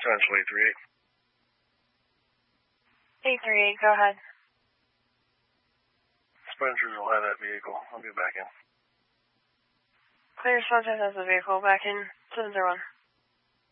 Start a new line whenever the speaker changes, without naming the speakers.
Central 838.
838, go ahead.
Sponsors will have that vehicle. I'll be back in.
Clear subject has the vehicle back in 701.